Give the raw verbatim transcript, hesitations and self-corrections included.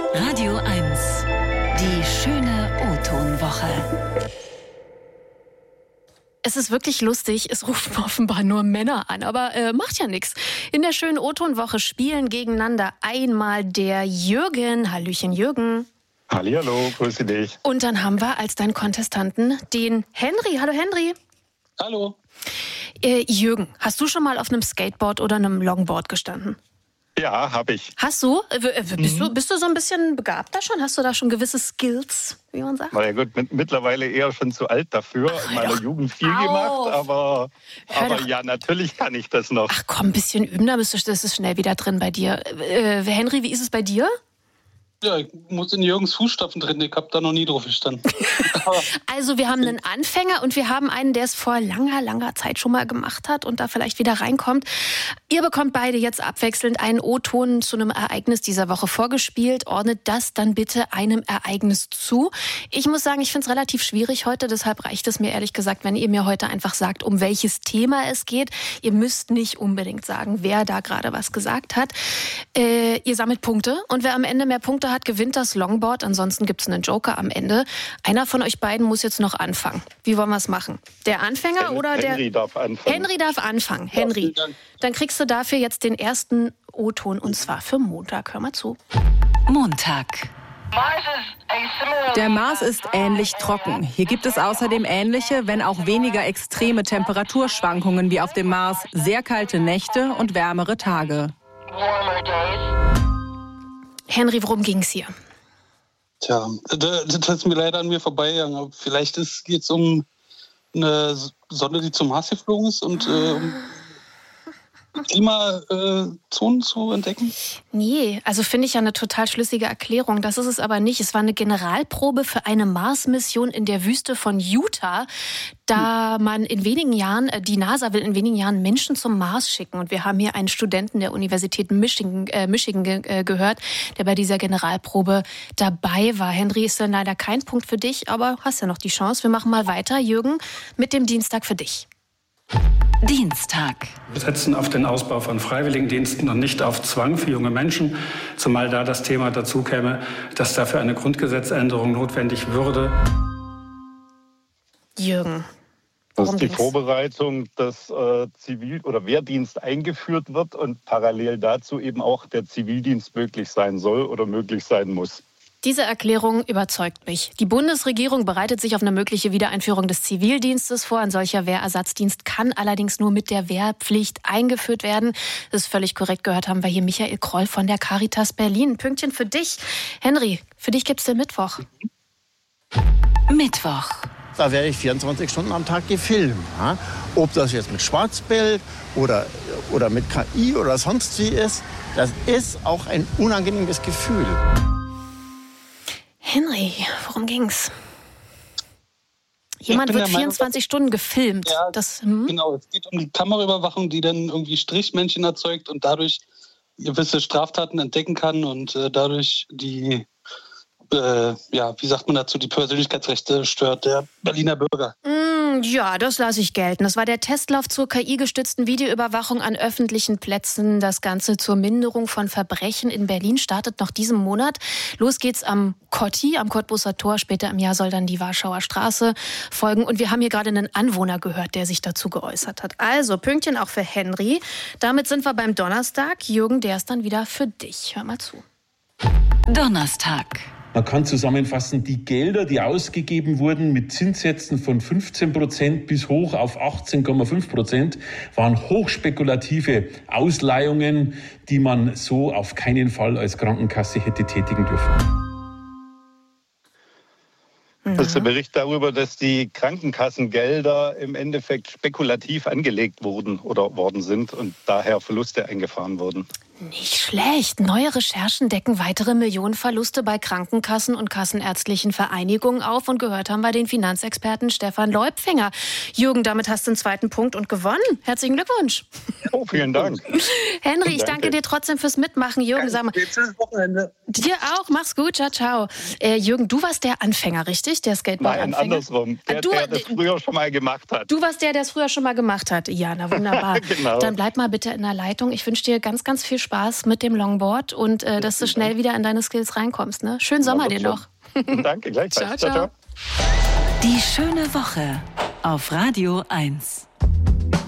Radio eins. Die schöne O-Ton-Woche. Es ist wirklich lustig, es rufen offenbar nur Männer an, aber äh, macht ja nichts. In der schönen O-Ton-Woche spielen gegeneinander einmal der Jürgen. Hallöchen Jürgen. Hallihallo, grüße dich. Und dann haben wir als deinen Kontestanten den Henry. Hallo Henry. Hallo. Äh, Jürgen, hast du schon mal auf einem Skateboard oder einem Longboard gestanden? Ja, habe ich. Hast du? Äh, bist, Mhm. du? Bist du so ein bisschen begabter schon? Hast du da schon gewisse Skills, wie man sagt? Na ja gut, mit, mittlerweile eher schon zu alt dafür. Ach, In meiner doch Jugend viel auf. gemacht, aber, Hör aber doch. ja, natürlich kann ich das noch. Ach komm, ein bisschen üben, da bist du, das ist schnell wieder drin bei dir. Äh, Henry, wie ist es bei dir? Ja, ich muss in Jürgens Fußstapfen treten. Ich habe da noch nie drauf gestanden. Also wir haben einen Anfänger und wir haben einen, der es vor langer, langer Zeit schon mal gemacht hat und da vielleicht wieder reinkommt. Ihr bekommt beide jetzt abwechselnd einen O-Ton zu einem Ereignis dieser Woche vorgespielt. Ordnet das dann bitte einem Ereignis zu. Ich muss sagen, ich finde es relativ schwierig heute, deshalb reicht es mir ehrlich gesagt, wenn ihr mir heute einfach sagt, um welches Thema es geht. Ihr müsst nicht unbedingt sagen, wer da gerade was gesagt hat. Äh, ihr sammelt Punkte und wer am Ende mehr Punkte hat, gewinnt das Longboard. Ansonsten gibt es einen Joker am Ende. Einer von euch beiden muss jetzt noch anfangen. Wie wollen wir es machen? Der Anfänger Hen- oder der... Henry darf anfangen. Henry darf anfangen. Henry, vielen Dank. dann kriegst du dafür jetzt den ersten O-Ton und zwar für Montag. Hör mal zu. Montag. Der Mars ist ähnlich trocken. Hier gibt es außerdem ähnliche, wenn auch weniger extreme Temperaturschwankungen wie auf dem Mars, sehr kalte Nächte und wärmere Tage. Henry, worum ging's hier? Tja, das das ist mir leider an mir vorbeigegangen. Aber vielleicht geht es um eine Sonde, die zum Mars geflogen ist und äh, um Klimazonen zu entdecken. Nee, also finde ich ja eine total schlüssige Erklärung. Das ist es aber nicht. Es war eine Generalprobe für eine Mars-Mission in der Wüste von Utah, da man in wenigen Jahren, äh, die NASA will in wenigen Jahren Menschen zum Mars schicken. Und wir haben hier einen Studenten der Universität Michigan, äh, Michigan ge- äh, gehört, der bei dieser Generalprobe dabei war. Henry, ist dann leider kein Punkt für dich, aber hast ja noch die Chance. Wir machen mal weiter, Jürgen, mit dem Dienstag für dich. Dienstag. Wir setzen auf den Ausbau von Freiwilligendiensten und nicht auf Zwang für junge Menschen, zumal da das Thema dazu käme, dass dafür eine Grundgesetzänderung notwendig würde. Jürgen, Das worum ist die ging's? Vorbereitung, dass äh, Zivil- oder Wehrdienst eingeführt wird und parallel dazu eben auch der Zivildienst möglich sein soll oder möglich sein muss. Diese Erklärung überzeugt mich. Die Bundesregierung bereitet sich auf eine mögliche Wiedereinführung des Zivildienstes vor. Ein solcher Wehrersatzdienst kann allerdings nur mit der Wehrpflicht eingeführt werden. Das ist völlig korrekt. Gehört haben wir hier Michael Kroll von der Caritas Berlin. Ein Pünktchen für dich. Henry, für dich gibt's den Mittwoch. Mittwoch. Da werde ich vierundzwanzig Stunden am Tag gefilmt. Ja? Ob das jetzt mit Schwarzbild oder, oder mit K I oder sonst wie ist, das ist auch ein unangenehmes Gefühl. Henry, worum ging's? Jemand bin wird der Meinung, vierundzwanzig Stunden gefilmt. Ja, Das, hm? Genau, es geht um die Kameraüberwachung, die dann irgendwie Strichmännchen erzeugt und dadurch gewisse Straftaten entdecken kann und äh, dadurch die, äh, ja, wie sagt man dazu, die Persönlichkeitsrechte stört der Berliner Bürger. Mm, ja, das lasse ich gelten. Das war der Testlauf zur K I-gestützten Videoüberwachung an öffentlichen Plätzen. Das Ganze zur Minderung von Verbrechen in Berlin startet noch diesen Monat. Los geht's am Kotti, am Cottbuser Tor. Später im Jahr soll dann die Warschauer Straße folgen. Und wir haben hier gerade einen Anwohner gehört, der sich dazu geäußert hat. Also, Pünktchen auch für Henry. Damit sind wir beim Donnerstag. Jürgen, der ist dann wieder für dich. Hör mal zu. Donnerstag. Man kann zusammenfassen, die Gelder, die ausgegeben wurden mit Zinssätzen von fünfzehn Prozent bis hoch auf achtzehn Komma fünf Prozent, waren hochspekulative Ausleihungen, die man so auf keinen Fall als Krankenkasse hätte tätigen dürfen. Das ist der Bericht darüber, dass die Krankenkassengelder im Endeffekt spekulativ angelegt wurden oder worden sind und daher Verluste eingefahren wurden. Nicht schlecht. Neue Recherchen decken weitere Millionenverluste bei Krankenkassen und kassenärztlichen Vereinigungen auf. Und gehört haben wir den Finanzexperten Stefan Leupfinger. Jürgen, damit hast du einen zweiten Punkt und gewonnen. Herzlichen Glückwunsch. Oh, vielen Dank. Henry, ich Danke. danke dir trotzdem fürs Mitmachen. Jürgen, sag mal, Schönes Wochenende. dir auch. Mach's gut. Ciao, ciao. Äh, Jürgen, du warst der Anfänger, richtig? Der Nein, Skateboard-Anfänger? andersrum. Der, Ah, du- der das früher schon mal gemacht hat. Du warst der, der es früher schon mal gemacht hat. Ja, na wunderbar. Genau. Dann bleib mal bitte in der Leitung. Ich wünsche dir ganz, ganz viel Spaß Spaß mit dem Longboard und äh, dass du schnell wieder in deine Skills reinkommst. Ne? Schönen Sommer dir noch. Danke, gleichfalls. Ciao, ciao. Die schöne Woche auf Radio eins.